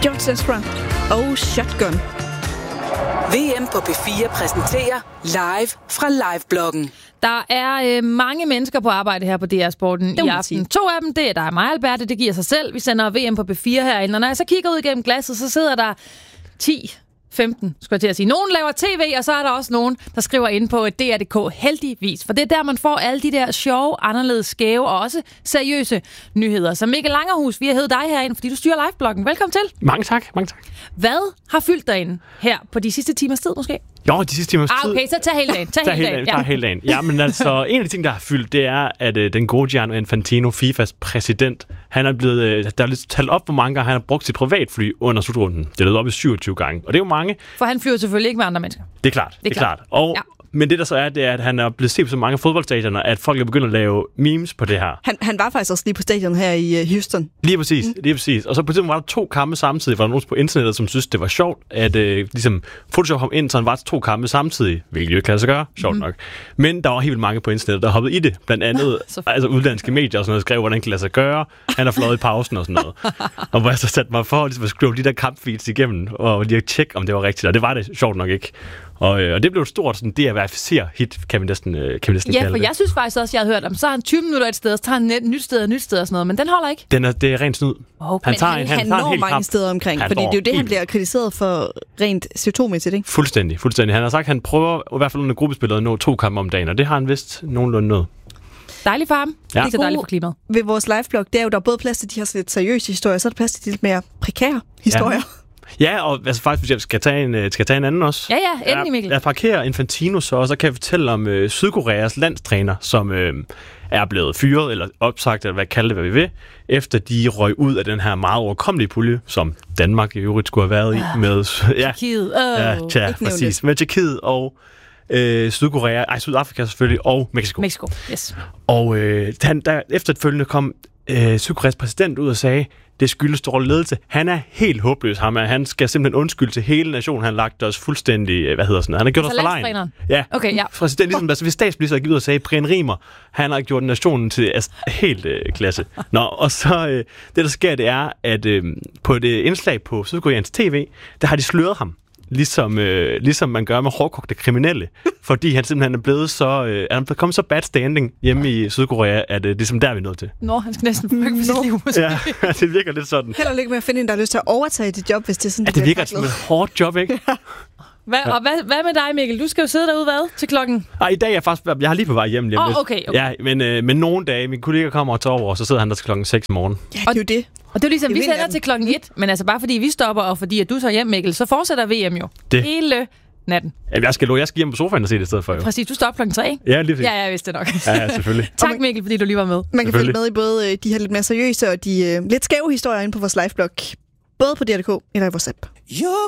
George Ezra og Shotgun. VM på P4 præsenterer live fra Livebloggen. Der er mange mennesker på arbejde her på DR Sporten i aften. Sige. 2 af dem, det er dig og mig, Alberte, det giver sig selv. Vi sender VM på P4 herinde, og når jeg så kigger ud igennem glasset, så sidder der 15, skulle jeg til at sige. Nogen laver tv, og så er der også nogen, der skriver ind på DR.dk heldigvis. For det er der, man får alle de der sjove, anderledes skæve og også seriøse nyheder. Så Mikkel Langerhus, vi har heddet dig herinde, fordi du styrer Livebloggen. Velkommen til. Mange tak. Hvad har fyldt derinde her på de sidste timers tid måske? Jo, de sidste timers tid. Okay, så tag hele dagen. Tag hele dagen. Ja, men altså, en af de ting, der har fyldt, det er, at den gode Gianni Infantino, FIFAs præsident, han er blevet, der er lidt talt op, hvor mange gange han har brugt sit privatfly under slutrunden. Det er løbet op i 27 gange, og det er jo mange. For han flyver selvfølgelig ikke med andre mennesker. Det er klart. Og men det der så er, det er, at han er blevet set på så mange fodboldstadioner, at folk er begyndt at lave memes på det her. Han var faktisk også lige på stadion her i Houston. Lige præcis. Og så på tidspunkt var der 2 kampe samtidig, var der nogen på internettet, som synes det var sjovt, at ligesom Photoshop ham ind, så han var 2 kampe samtidig, hvilket jo ikke kan sig gøre, sjovt nok. Men der var helt vildt mange på internettet, der hoppede i det. Blandt andet altså udlandske medier og sådan noget, skrev, hvordan det kan lade sig gøre. Han har fløjet i pausen og sådan noget. Og hvor jeg så satte mig for ligesom at skrive de der kampfeeds igennem, og lige at tjekke, om det var rigtigt. Og det var det sjovt nok ikke. Og det blev et stort sådan DRV-verificer hit, kan vi næsten kalde det. Ja, for jeg synes faktisk også, jeg har hørt om, så har han 20 minutter et sted, og så tager han et nyt sted og sådan noget, men den holder ikke. Det er rent snyd. Okay. Han når mange steder omkring, fordi det er jo det, han bliver kritiseret for rent CO2-mæssigt, ikke? Fuldstændig. Han har sagt, at han prøver i hvert fald under gruppespillet at nå 2 kampe om dagen, og det har han vist nogenlunde nået. Dejligt for ham. Ja. Ikke så dejligt for klimaet. Ved vores liveblog, det er jo, der er både plads til de her lidt seriøse historier, så er der plads til de lidt mere prekære historier. Ja, og altså faktisk, hvis jeg skal tage en anden også. Ja, endelig, Mikkel. Jeg parkerer Infantino så kan jeg fortælle om Sydkoreas landstræner, som er blevet fyret, eller opsagt, eller hvad vi vil, efter de røg ud af den her meget overkommelige pulje, som Danmark i øvrigt skulle have været i, med Tjekkiet. Præcis. Med Tjekkiet og Sydkorea, Sydafrika selvfølgelig, og Mexico. Mexico, yes. Og der efterfølgende kom Sydkoreas præsident ud og sagde, det skyldes dårlig ledelse. Han er helt håbløs. Han skal simpelthen undskylde til hele nationen. Han har lagt os fuldstændig, han har gjort os for lejen. Ja. Okay, ja. Præsident, ligesom hvis statsminister gik ud og sagde, Brian Rimer, han har gjort nationen til helt klasse. Nå, og så det der sker, det er, at på et indslag på Sydkoreans TV, der har de sløret ham. Ligesom man gør med hårdkogte kriminelle, fordi han simpelthen er blevet så kommet så bad standing hjemme i Sydkorea, at det er ligesom der, vi er nødt til. Han skal næsten frygte for sit liv, måske. Ja, det virker lidt sådan. Heller ikke med at finde en, der har lyst til at overtage dit job, hvis det er sådan, det virker som et hårdt job, ikke? Hvad med dig, Mikkel? Du skal jo sidde derude, til klokken? I dag er jeg faktisk... Jeg har lige på vej hjem lige lidt. Okay. Ja, men nogle dage, min kollega kommer og tager over, og så sidder han der til klokken 6 om morgenen. Ja, det er jo det. Og det er ligesom, vi sender til klokken 1, men altså bare fordi vi stopper, og fordi at du tager hjem, Mikkel, så fortsætter VM jo. Hele natten. Ja, jeg skal hjem på sofaen og se det i stedet for, jo. Præcis, du stopper klokken 3, ikke? Ja, lige præcis. Ja, jeg vidste det nok. Ja, selvfølgelig. Tak, Mikkel, fordi du lige var med. Man kan følge med i både de her lidt mere seriøse og de lidt skæve historier inde på vores liveblog. Både på DR.dk eller i vores app.